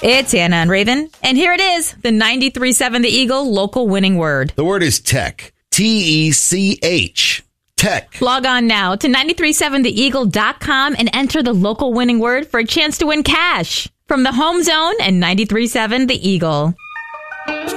It's Anna and Raven, and here it is, the 93.7 The Eagle local winning word. The word is tech. T-E-C-H. Tech. Log on now to 937theeagle.com and enter the local winning word for a chance to win cash from the Home Zone and 93.7 The Eagle.